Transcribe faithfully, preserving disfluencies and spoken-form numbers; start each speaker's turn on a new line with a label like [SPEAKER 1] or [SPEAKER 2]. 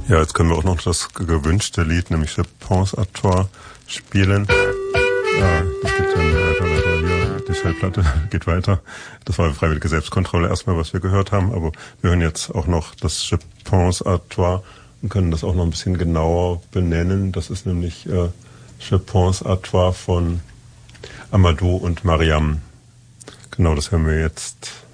[SPEAKER 1] Ja, jetzt können wir auch noch das gewünschte Lied, nämlich Je pense à toi, spielen. Ah, das geht dann weiter, weiter hier. Die Schallplatte geht weiter. Das war freiwillige Selbstkontrolle erstmal, was wir gehört haben, aber wir hören jetzt auch noch das Je pense à toi und können das auch noch ein bisschen genauer benennen. Das ist nämlich äh, Je pense à toi von Amadou und Mariam. Genau, das hören wir jetzt.